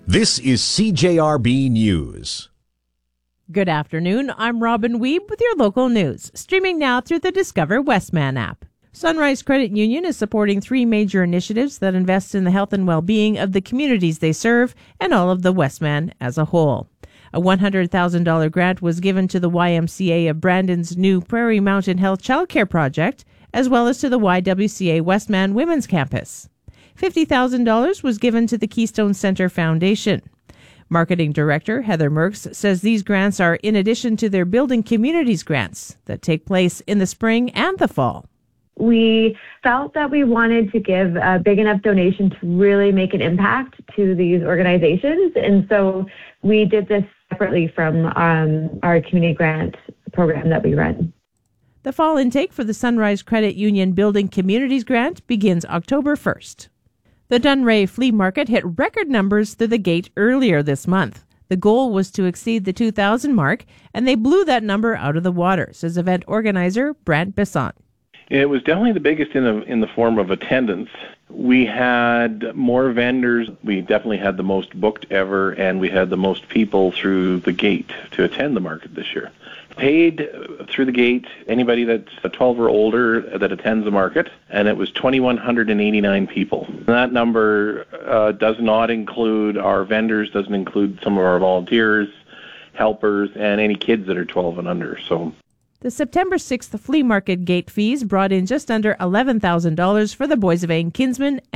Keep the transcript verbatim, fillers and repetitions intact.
This is C J R B News. Good afternoon. I'm Robin Weeb with your local news, streaming now through the Discover Westman app. Sunrise Credit Union is supporting three major initiatives that invest in the health and well-being of the communities they serve and all of the Westman as a whole. A one hundred thousand dollars grant was given to the Y M C A of Brandon's new Prairie Mountain Health Childcare Project, as well as to the Y W C A Westman Women's Campus. fifty thousand dollars was given to the Keystone Center Foundation. Marketing Director Heather Merks says these grants are in addition to their Building Communities grants that take place in the spring and the fall. We felt that we wanted to give a big enough donation to really make an impact to these organizations, and so we did this separately from um, our community grant program that we run. The fall intake for the Sunrise Credit Union Building Communities grant begins October first. The Dunray Flea Market hit record numbers through the gate earlier this month. The goal was to exceed the two thousand mark, and they blew that number out of the water, says event organizer Brant Besson. It was definitely the biggest in the in the form of attendance. We had more vendors. We definitely had the most booked ever, and we had the most people through the gate to attend the market this year. Paid through the gate, anybody that's twelve or older that attends the market, and it was two thousand one hundred eighty-nine people. That number uh, does not include our vendors, doesn't include some of our volunteers, helpers, and any kids that are twelve and under. So. The September sixth flea market gate fees brought in just under eleven thousand dollars for the Boissevain Kinsman